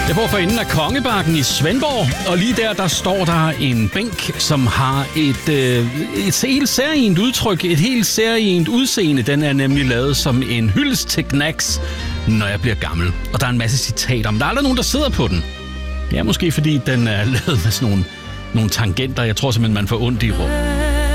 Jeg bor for enden af Kongebakken i Svendborg, og lige der står der en bænk, som har et helt særligt udtryk, et helt særligt udseende. Den er nemlig lavet som en hyldest til Gnags, når jeg bliver gammel. Og der er en masse citater, men der er aldrig nogen, der sidder på den. Ja, måske fordi den er lavet med sådan nogle tangenter. Jeg tror simpelthen, man får ondt i rum.